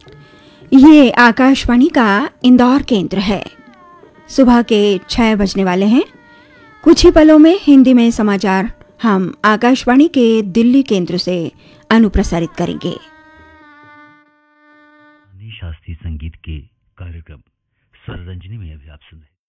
ये आकाशवाणी का इंदौर केंद्र है। सुबह के 6 बजने वाले हैं। कुछ ही पलों में हिंदी में समाचार हम आकाशवाणी के दिल्ली केंद्र से अनुप्रसारित करेंगे। शास्त्रीय संगीत के कार्यक्रम स्वररंजनी में अभी आप सुन रहे हैं।